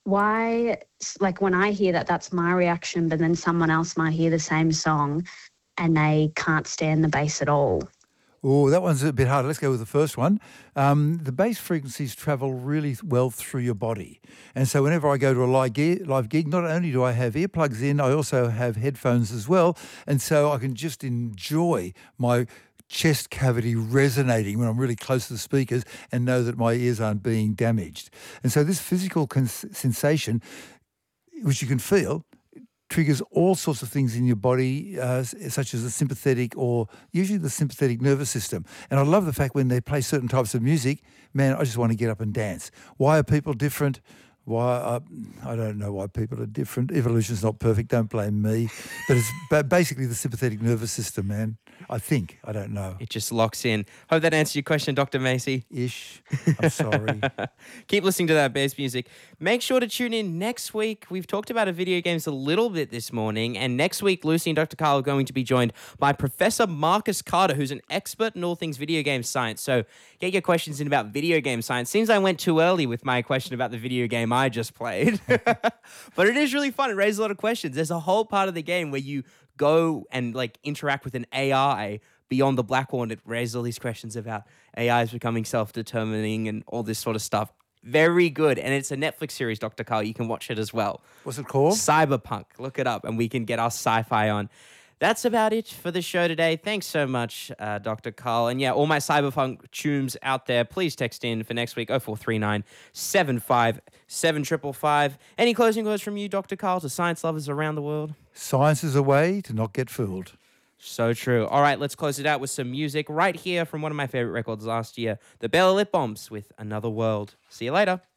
why, like when I hear that, that's my reaction, but then someone else might hear the same song and they can't stand the bass at all. Oh, that one's a bit harder. Let's go with the first one. The bass frequencies travel really well through your body. And so whenever I go to a live gig, not only do I have earplugs in, I also have headphones as well. And so I can just enjoy my chest cavity resonating when I'm really close to the speakers and know that my ears aren't being damaged. And so this physical sensation, which you can feel, triggers all sorts of things in your body, such as the sympathetic or usually the sympathetic nervous system. And I love the fact when they play certain types of music, man, I just want to get up and dance. Why are people different? Why I don't know why people are different. Evolution's not perfect, don't blame me. But it's basically the sympathetic nervous system, man. I think. I don't know. It just locks in. Hope that answered your question, Dr. Macy. Ish. I'm sorry. Keep listening to that bass music. Make sure to tune in next week. We've talked about video games a little bit this morning, and next week, Lucy and Dr. Carl are going to be joined by Professor Marcus Carter, who's an expert in all things video game science. So get your questions in about video game science. Seems I went too early with my question about the video game I just played. But it is really fun. It raises a lot of questions. There's a whole part of the game where you go and interact with an AI beyond the Blackhorn. It raises all these questions about AIs becoming self-determining and all this sort of stuff. Very good. And it's a Netflix series, Dr. Carl. You can watch it as well. What's it called? Cyberpunk. Look it up and we can get our sci-fi on. That's about it for the show today. Thanks so much, Dr. Carl. And yeah, all my Cyberpunk tunes out there, please text in for next week, 0439 75 7555. Any closing words from you, Dr. Carl, to science lovers around the world? Science is a way to not get fooled. So true. All right, let's close it out with some music right here from one of my favorite records last year, the Bella Lip Bombs with Another World. See you later.